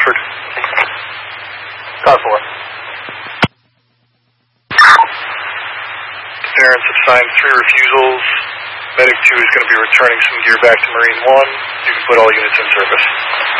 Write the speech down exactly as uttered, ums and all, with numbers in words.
Milford. Car four. Parents have signed three refusals. Medic two is going to be returning some gear back to Marine one. You can put all units in service.